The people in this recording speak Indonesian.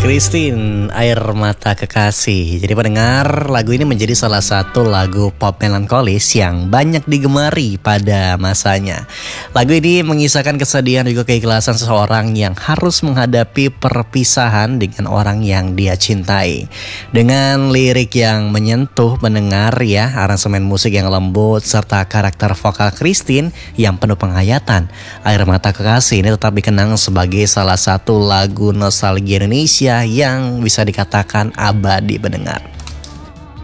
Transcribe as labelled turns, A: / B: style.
A: Christine, Air Mata Kekasih. Jadi pendengar, lagu ini menjadi salah satu lagu pop melankolis yang banyak digemari pada masanya. Lagu ini mengisahkan kesedihan juga keikhlasan seseorang yang harus menghadapi perpisahan dengan orang yang dia cintai. Dengan lirik yang menyentuh pendengar ya, aransemen musik yang lembut, serta karakter vokal Christine yang penuh penghayatan, Air Mata Kekasih ini tetap dikenang sebagai salah satu lagu nostalgia Indonesia yang bisa dikatakan abadi pendengar.